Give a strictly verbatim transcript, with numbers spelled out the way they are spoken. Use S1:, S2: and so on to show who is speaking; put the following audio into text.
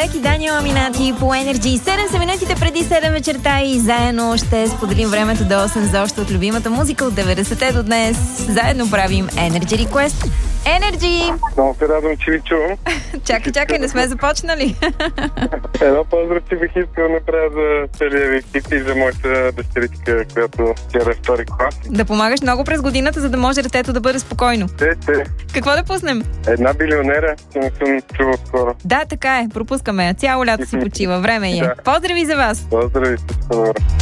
S1: Бек и Даниел Аминати по Energy. седем са минутите преди седем вечерта и заедно ще споделим времето до осем за още от любимата музика от деветдесетте до днес. Заедно правим Energy Request. Energy!
S2: Много се радвам, че ви чувам.
S1: Чакай, чакай, не сме започнали.
S2: Едно поздрав, че бих искал да направя за целия ви екип и за моята дъщеричка, която вчера е втори клас.
S1: Да помагаш много през годината, за да може детето да бъде спокойно.
S2: Те, те.
S1: Какво да пуснем?
S2: Една билионера, че не съм чувал скоро.
S1: Да, така е. Пропускаме. Цяло лято си почива. Време е.
S2: Да.
S1: Поздрави за вас!
S2: Поздрави, всичко добро.